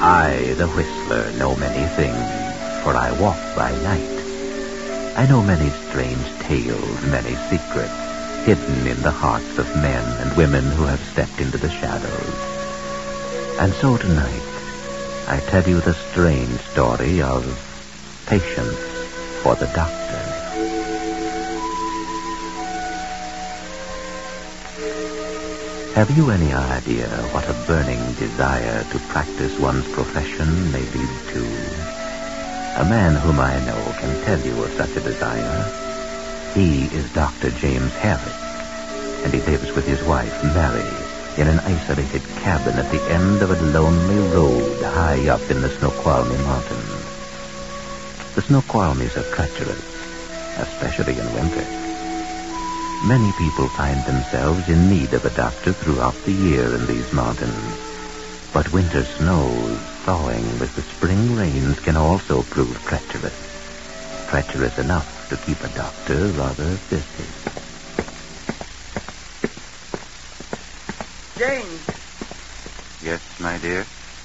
I, the Whistler, know many things, for I walk by night. I know many strange tales, many secrets, hidden in the hearts of men and women who have stepped into the shadows. And so tonight, I tell you the strange story of Patience for the Doctor. Have you any idea what a burning desire to practice one's profession may lead to? A man whom I know can tell you of such a desire. He is Dr. James Harris, and he lives with his wife, Mary, in an isolated cabin at the end of a lonely road high up in the Snoqualmie Mountains. The Snoqualmies are treacherous, especially in winter. Many people find themselves in need of a doctor throughout the year in these mountains. But winter snows, thawing with the spring rains, can also prove treacherous. Treacherous enough to keep a doctor rather busy. James. Yes, my dear?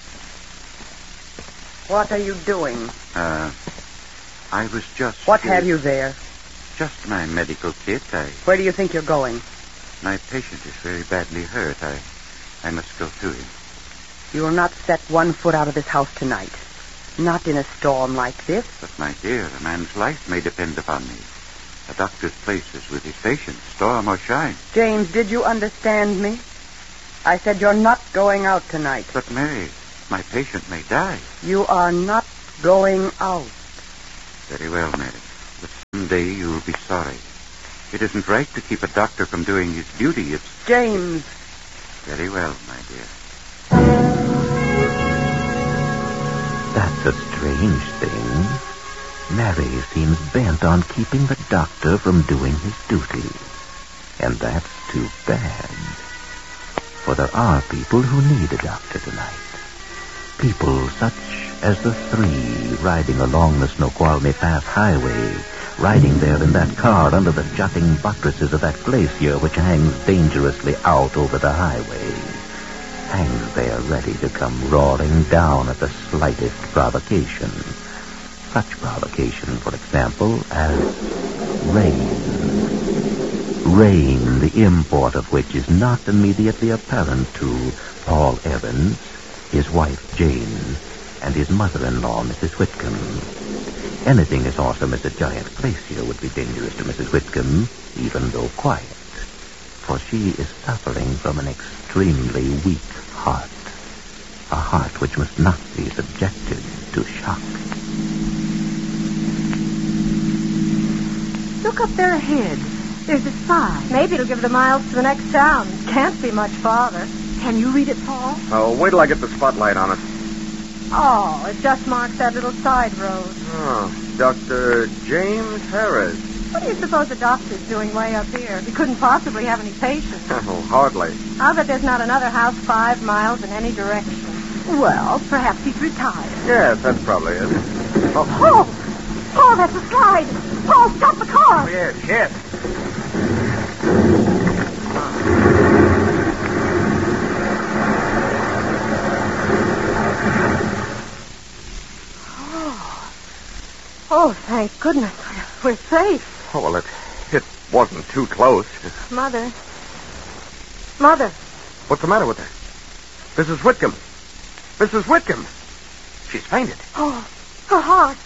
What are you doing? I was just... What have you there? Just my medical kit. Where do you think you're going? My patient is very badly hurt. I must go to him. You will not set one foot out of this house tonight. Not in a storm like this. But, my dear, a man's life may depend upon me. A doctor's place is with his patient, storm or shine. James, did you understand me? I said you're not going out tonight. But, Mary, my patient may die. You are not going out. Very well, Mary. But someday you'll be sorry. It isn't right to keep a doctor from doing his duty. It's... James. Very well, my dear. That's a strange thing. Mary seems bent on keeping the doctor from doing his duty. And that's too bad. For there are people who need a doctor tonight. People such as the three riding along the Snoqualmie Pass Highway, riding there in that car under the jutting buttresses of that glacier which hangs dangerously out over the highway. Hangs there ready to come roaring down at the slightest provocation. Such provocation, for example, as rain. Rain, the import of which is not immediately apparent to Paul Evans, his wife Jane, and his mother-in-law, Mrs. Whitcomb. Anything as awesome as a giant glacier would be dangerous to Mrs. Whitcomb, even though quiet, for she is suffering from an extremely weak heart, a heart which must not be subjected to shock. Look up there ahead. There's a sign. Maybe it'll give the miles to the next town. Can't be much farther. Can you read it, Paul? Oh, wait till I get the spotlight on it. Oh, it just marks that little side road. Oh, Dr. James Harris. What do you suppose the doctor's doing way up here? He couldn't possibly have any patients. Oh, hardly. I'll bet there's not another house 5 miles in any direction. Well, perhaps he's retired. Yes, that's probably it. Oh, Paul, that's a slide. Paul, stop the car. Oh, yes, yes. Oh, thank goodness. We're safe. Oh, well, it wasn't too close. Mother. What's the matter with her? Mrs. Whitcomb. Mrs. Whitcomb. She's fainted. Oh, her heart.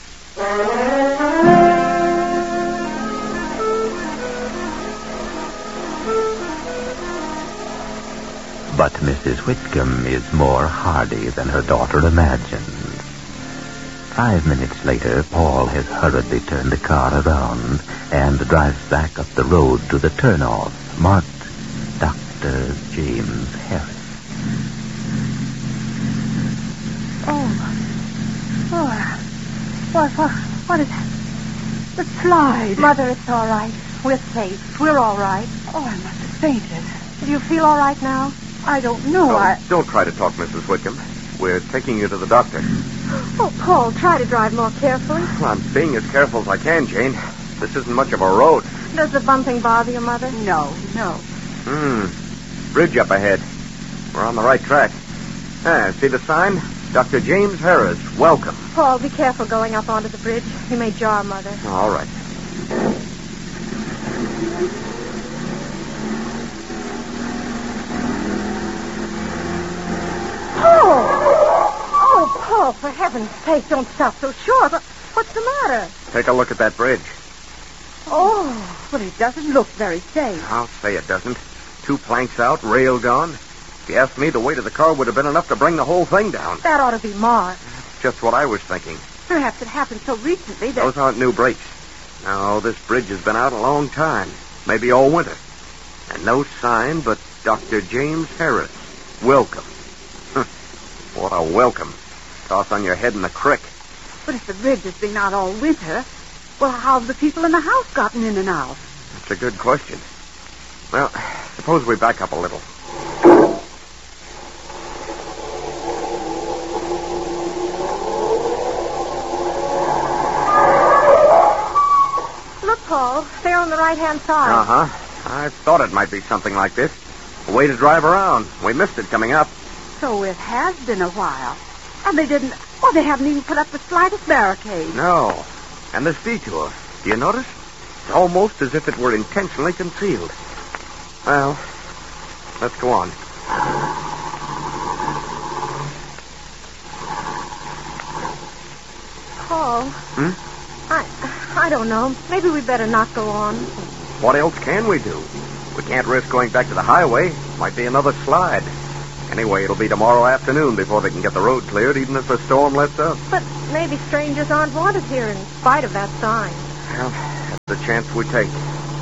But Mrs. Whitcomb is more hardy than her daughter imagined. 5 minutes later, Paul has hurriedly turned the car around and drives back up the road to the turnoff, marked Dr. James Harris. What is that? The slide. Mother, it's all right. We're safe. We're all right. Oh, I must have fainted. Do you feel all right now? I don't know. Don't try to talk, Mrs. Whitcomb. We're taking you to the doctor. Oh, Paul, try to drive more carefully. Well, I'm being as careful as I can, Jane. This isn't much of a road. Does the bumping bother you, Mother? No. Bridge up ahead. We're on the right track. See the sign? Dr. James Harris, welcome. Paul, be careful going up onto the bridge. You may jar Mother. All right. Oh, Paul, for heaven's sake, don't stop so short. What's the matter? Take a look at that bridge. Oh, but it doesn't look very safe. I'll say it doesn't. 2 planks out, rail gone. If you asked me, the weight of the car would have been enough to bring the whole thing down. That ought to be marked. Just what I was thinking. Perhaps it happened so recently that... Those aren't new brakes. No, this bridge has been out a long time. Maybe all winter. And no sign but Dr. James Harris. Welcome. What a welcome. Toss on your head in the creek. But if the bridge has been out all winter, well, how have the people in the house gotten in and out? That's a good question. Well, suppose we back up a little. Look, Paul, they're on the right-hand side. Uh-huh. I thought it might be something like this. A way to drive around. We missed it coming up. So it has been a while. And they didn't... Oh, they haven't even put up the slightest barricade. No. And this detour, do you notice? It's almost as if it were intentionally concealed. Well, let's go on. Paul. I don't know. Maybe we better not go on. What else can we do? We can't risk going back to the highway. Might be another slide. Anyway, it'll be tomorrow afternoon before they can get the road cleared, even if the storm lets up. But maybe strangers aren't wanted here in spite of that sign. Well, that's the chance we take.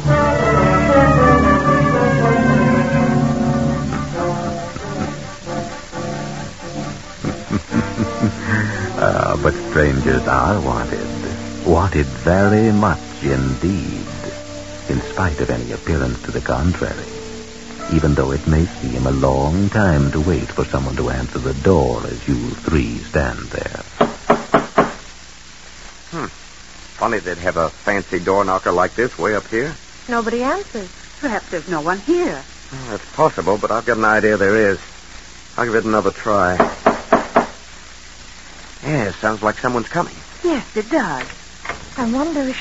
But strangers are wanted. Wanted very much indeed, in spite of any appearance to the contrary. Even though it may seem a long time to wait for someone to answer the door as you 3 stand there. Funny they'd have a fancy door knocker like this way up here. Nobody answers. Perhaps there's no one here. Well, that's possible, but I've got an idea there is. I'll give it another try. Yeah, sounds like someone's coming. Yes, it does. I wonder if...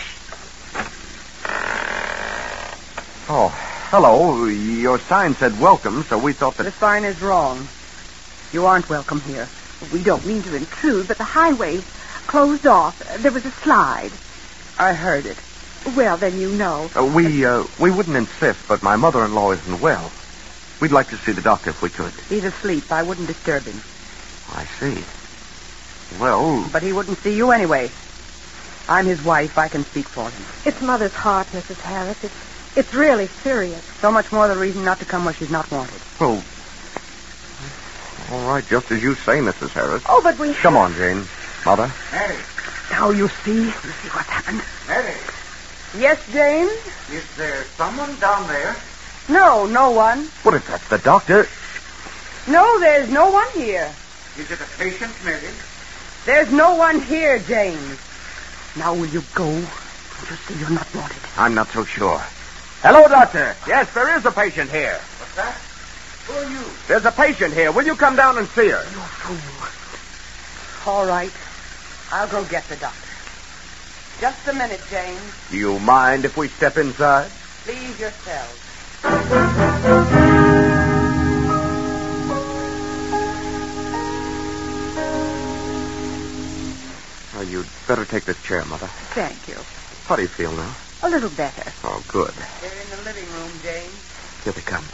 Oh, hello. Your sign said welcome, so we thought The that... sign is wrong. You aren't welcome here. We don't mean to intrude, but the highway closed off. There was a slide. I heard it. Well, then you know. We wouldn't insist, but my mother-in-law isn't well. We'd like to see the doctor if we could. He's asleep. I wouldn't disturb him. I see. Well... But he wouldn't see you anyway. I'm his wife. I can speak for him. It's Mother's heart, Mrs. Harris. It's really serious. So much more the reason not to come where she's not wanted. Oh. All right, just as you say, Mrs. Harris. Oh, but we... Come on, Jane. Mother. Mary. Now you see what's happened. Mary. Yes, James? Is there someone down there? No, no one. What if that's the doctor? No, there's no one here. Is it a patient, Mary? There's no one here, James. Now will you go? Don't you see you're not wanted? I'm not so sure. Hello, doctor. Yes, there is a patient here. What's that? Who are you? There's a patient here. Will you come down and see her? You fool. All right. I'll go get the doctor. Just a minute, James. Do you mind if we step inside? Please yourselves. Oh, you'd better take this chair, Mother. Thank you. How do you feel now? A little better. Oh, good. They're in the living room, James. Here they come.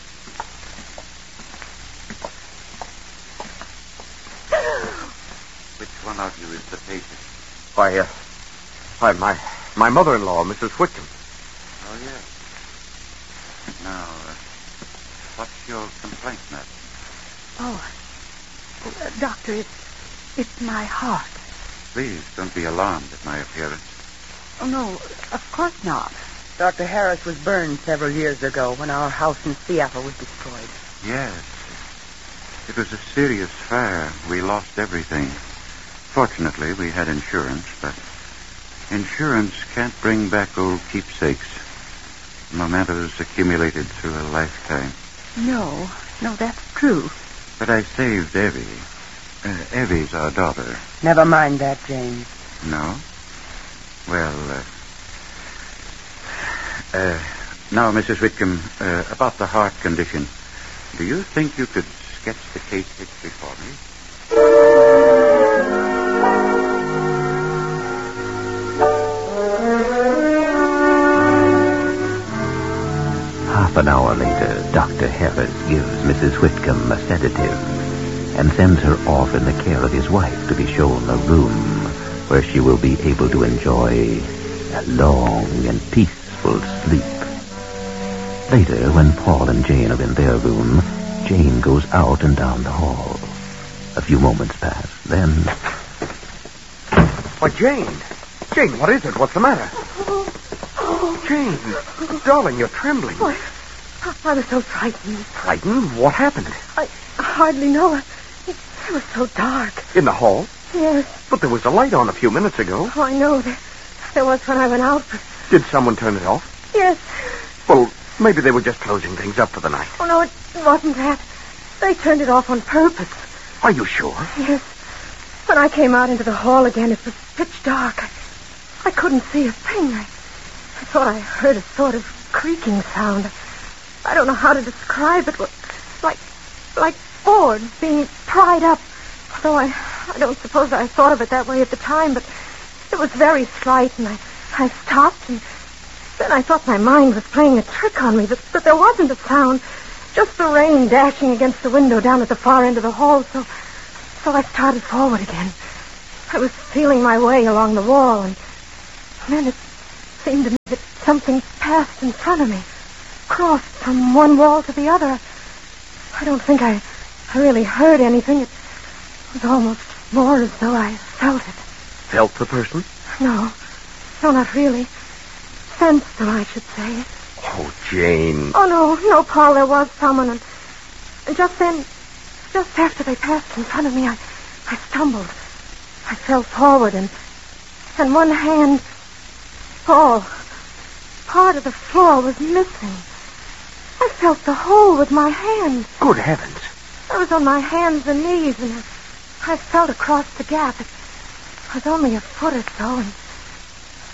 Which one of you is the patient? Why, my mother-in-law, Mrs. Whitcomb. Oh, yes. Now, what's your complaint, madam? Oh, doctor, it's my heart. Please don't be alarmed at my appearance. Oh, no, of course not. Dr. Harris was burned several years ago when our house in Seattle was destroyed. Yes. It was a serious fire. We lost everything. Fortunately, we had insurance, but insurance can't bring back old keepsakes, mementos accumulated through a lifetime. No, that's true. But I saved Evie. Evie's our daughter. Never mind that, James. No? Well, now, Mrs. Whitcomb, about the heart condition. Do you think you could sketch the case history for me? Half an hour later, Dr. Harris gives Mrs. Whitcomb a sedative and sends her off in the care of his wife to be shown a room where she will be able to enjoy a long and peaceful sleep. Later, when Paul and Jane are in their room, Jane goes out and down the hall. A few moments pass. Then... Why, Jane! Jane, what is it? What's the matter? Jane, darling, you're trembling. Why, I was so frightened. Frightened? What happened? I hardly know. It was so dark. In the hall? Yes. But there was a light on a few minutes ago. Oh, I know. There was when I went out. But... Did someone turn it off? Yes. Well, maybe they were just closing things up for the night. Oh, no, it wasn't that. They turned it off on purpose. Are you sure? Yes. When I came out into the hall again, it was pitch dark. I couldn't see a thing. I thought I heard a sort of creaking sound. I don't know how to describe it. Like boards being pried up. Though I don't suppose I thought of it that way at the time, but it was very slight, and I stopped, and then I thought my mind was playing a trick on me, but there wasn't a sound, just the rain dashing against the window down at the far end of the hall, so I started forward again. I was feeling my way along the wall, and then it seemed to me that something passed in front of me, crossed from one wall to the other. I don't think I really heard anything. It was almost more as though I felt it. Felt the person? No, not really. Sensed them, I should say. Oh, Jane. Oh, no, Paul, there was someone, and just then, just after they passed in front of me, I stumbled. I fell forward, and one hand, Paul, part of the floor was missing. I felt the hole with my hand. Good heavens. I was on my hands and knees, and I felt across the gap. It was only a foot or so, and